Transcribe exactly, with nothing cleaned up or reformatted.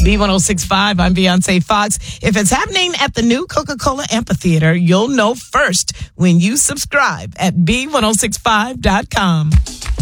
B one oh six point five, I'm Beyonce Fox. If it's happening at the new Coca-Cola Amphitheater, you'll know first when you subscribe at B one oh six five dot com.